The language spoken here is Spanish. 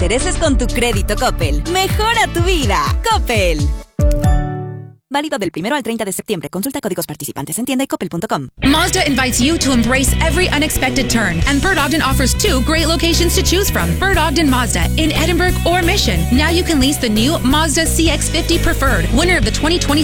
intereses con tu crédito Coppel. Mejora tu vida. Coppel. Válido del 1 al 30 de septiembre. Consulta códigos participantes en tienda y coppel.com. Mazda invites you to embrace every unexpected turn, and Bert Ogden offers 2 great locations to choose from. Bert Ogden Mazda in Edinburgh or Mission. Now you can lease the new Mazda CX-50 Preferred, winner of the 2020